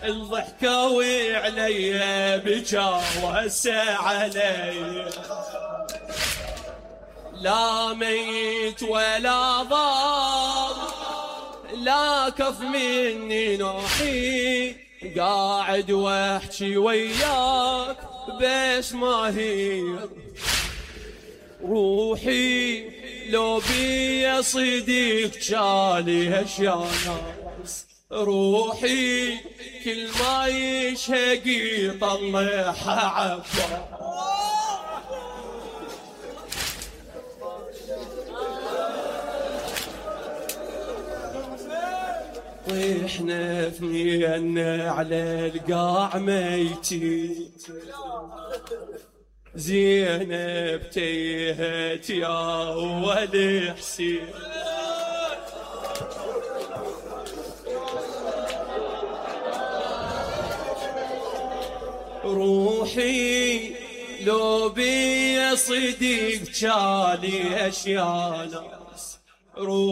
الضحكوا علي بكى وهسه علي، لا ميت ولا ضال لا كف مني نوحي، قاعد واحكي وياك بس ما هي روحي، لو بي صديق جالي اشياء ناس، روحي كل ما يشهق يطلع عبا. طيحنا فنينا على القاع ميتين، زينب تيهت يا ولي حسين، روحي لو بي صديق جالي اشياء ناس، روحي